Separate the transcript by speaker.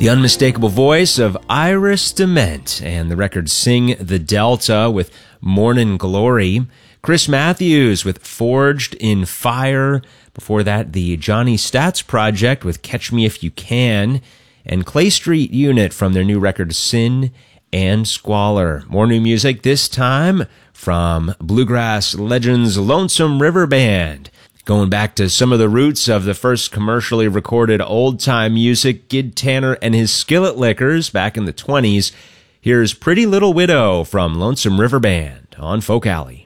Speaker 1: The unmistakable voice of Iris DeMent and the record Sing the Delta with Mornin' Glory. Chris Matthews with Forged in Fire. Before that, the Johnny Stats Project with Catch Me If You Can. And Clay Street Unit from their new record Sin and Squalor. More new music, this time from bluegrass legends Lonesome River Band. Going back to some of the roots of the first commercially recorded old-time music, Gid Tanner and his Skillet Lickers back in the 20s. Here's Pretty Little Widow from Lonesome River Band on Folk Alley.